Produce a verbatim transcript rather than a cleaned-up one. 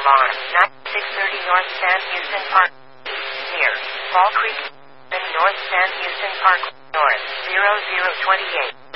alarm. six thirty North San Houston Park. Near Fall Creek. North San Houston Park. North zero zero two eight.